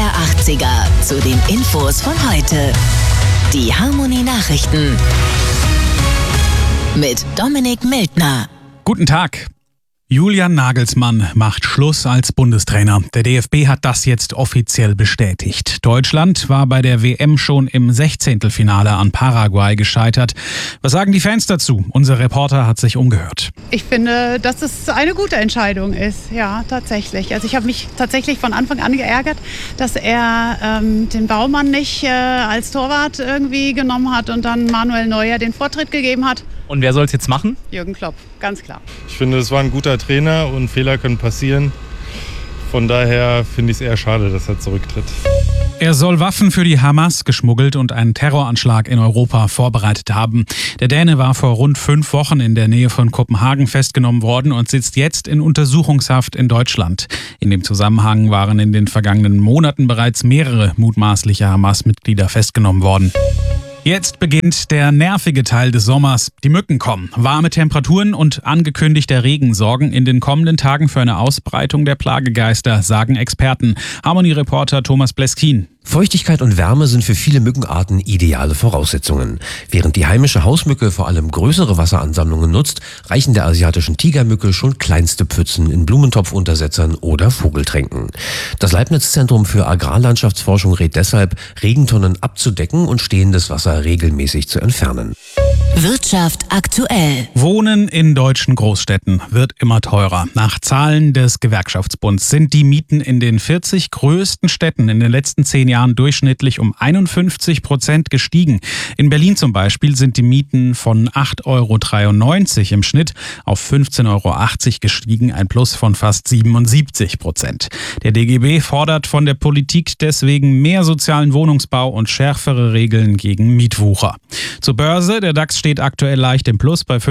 80er zu den Infos von heute. Die Harmony Nachrichten mit Dominik Mildner. Guten Tag. Julian Nagelsmann macht Schluss als Bundestrainer. Der DFB hat das jetzt offiziell bestätigt. Deutschland war bei der WM schon im 16. An Paraguay gescheitert. Was sagen die Fans dazu? Unser Reporter hat sich umgehört. Ich finde, dass es eine gute Entscheidung ist. Ja, tatsächlich. Also ich habe mich tatsächlich von Anfang an geärgert, dass er den Baumann nicht als Torwart irgendwie genommen hat und dann Manuel Neuer den Vortritt gegeben hat. Und wer soll es jetzt machen? Jürgen Klopp, ganz klar. Ich finde, es war ein guter Trainer und Fehler können passieren. Von daher finde ich es eher schade, dass er zurücktritt. Er soll Waffen für die Hamas geschmuggelt und einen Terroranschlag in Europa vorbereitet haben. Der Däne war vor rund 5 Wochen in der Nähe von Kopenhagen festgenommen worden und sitzt jetzt in Untersuchungshaft in Deutschland. In dem Zusammenhang waren in den vergangenen Monaten bereits mehrere mutmaßliche Hamas-Mitglieder festgenommen worden. Jetzt beginnt der nervige Teil des Sommers. Die Mücken kommen. Warme Temperaturen und angekündigter Regen sorgen in den kommenden Tagen für eine Ausbreitung der Plagegeister, sagen Experten. Harmony-Reporter Thomas Bleskin. Feuchtigkeit und Wärme sind für viele Mückenarten ideale Voraussetzungen. Während die heimische Hausmücke vor allem größere Wasseransammlungen nutzt, reichen der asiatischen Tigermücke schon kleinste Pfützen in Blumentopfuntersetzern oder Vogeltränken. Das Leibniz-Zentrum für Agrarlandschaftsforschung rät deshalb, Regentonnen abzudecken und stehendes Wasser regelmäßig zu entfernen. Wirtschaft aktuell. Wohnen in deutschen Großstädten wird immer teurer. Nach Zahlen des Gewerkschaftsbunds sind die Mieten in den 40 größten Städten in den letzten 10 Jahren durchschnittlich um 51% gestiegen. In Berlin zum Beispiel sind die Mieten von 8,93 € im Schnitt auf 15,80 € gestiegen, ein Plus von fast 77%. Der DGB fordert von der Politik deswegen mehr sozialen Wohnungsbau und schärfere Regeln gegen Mietwucher. Zur Börse, der DAX steht aktuell leicht im Plus bei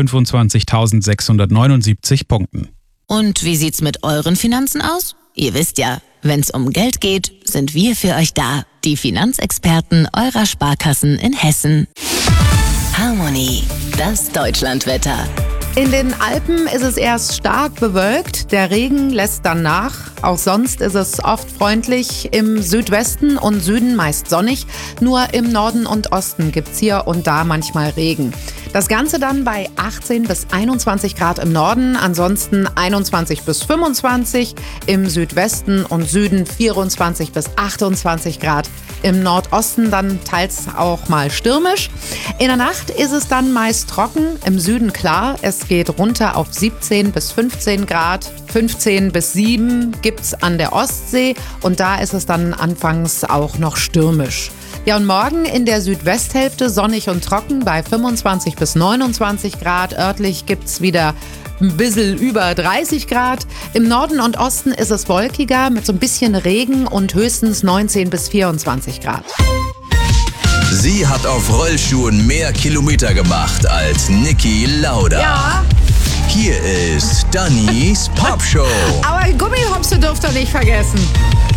25.679 Punkten. Und wie sieht's mit euren Finanzen aus? Ihr wisst ja, wenn's um Geld geht, sind wir für euch da. Die Finanzexperten eurer Sparkassen in Hessen. Harmony, das Deutschlandwetter. In den Alpen ist es erst stark bewölkt, der Regen lässt dann nach. Auch sonst ist es oft freundlich, im Südwesten und Süden meist sonnig. Nur im Norden und Osten gibt's hier und da manchmal Regen. Das Ganze dann bei 18 bis 21 Grad im Norden, ansonsten 21 bis 25, im Südwesten und Süden 24 bis 28 Grad. Im Nordosten dann teils auch mal stürmisch. In der Nacht ist es dann meist trocken, im Süden klar. Es geht runter auf 17 bis 15 Grad. 15 bis 7 gibt's an der Ostsee und da ist es dann anfangs auch noch stürmisch. Ja, und morgen in der Südwesthälfte sonnig und trocken bei 25 bis 29 Grad. Örtlich gibt's wieder ein bisschen über 30 Grad. Im Norden und Osten ist es wolkiger mit so ein bisschen Regen und höchstens 19 bis 24 Grad. Sie hat auf Rollschuhen mehr Kilometer gemacht als Niki Lauda. Ja. Hier ist Dannys Popshow. Aber Gummihopse dürft ihr nicht vergessen.